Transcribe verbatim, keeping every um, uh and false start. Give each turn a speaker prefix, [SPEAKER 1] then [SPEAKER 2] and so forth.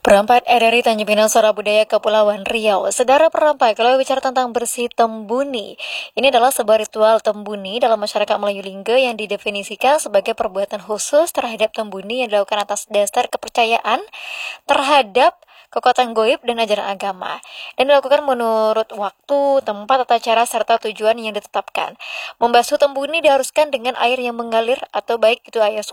[SPEAKER 1] Perempat dari Tanjung Pinang Sora Budaya Kepulauan Riau. Saudara perempat, kalau bicara tentang bersih tembuni, ini adalah sebuah ritual tembuni dalam masyarakat Melayu Lingga yang didefinisikan sebagai perbuatan khusus terhadap tembuni yang dilakukan atas dasar kepercayaan terhadap kekuatan goib dan ajaran agama, dan dilakukan menurut waktu, tempat, tata cara, serta tujuan yang ditetapkan. Membasuh tembuni diharuskan dengan air yang mengalir atau baik itu air